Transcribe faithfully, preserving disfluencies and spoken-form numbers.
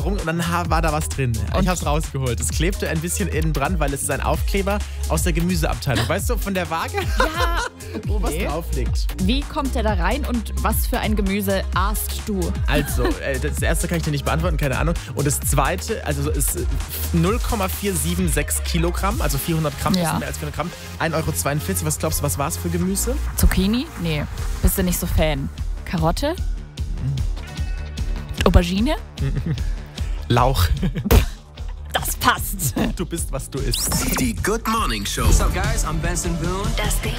rum und dann war da was drin. Und? Ich hab's rausgeholt. Es klebte ein bisschen innen dran, weil es ist ein Aufkleber aus der Gemüseabteilung. Weißt du, von der Waage? Ja, Wo was okay. drauf liegt. Wie kommt der da rein und was für ein Gemüse aßt du? Also, äh, das erste kann ich dir nicht beantworten, keine Ahnung. Und das zweite, also ist null Komma vier sieben sechs Kilogramm, also vierhundert Gramm, Ja. bisschen mehr als vierhundert Gramm. ein Euro zweiundvierzig. Was glaubst du, was war's für Gemüse? Zucchini? Nee, bist du nicht so Fan. Karotte? Aubergine? Lauch. Das passt. Du bist, was du isst. Die Good Morning Show. What's up, guys? I'm Benson Boone. Das Ding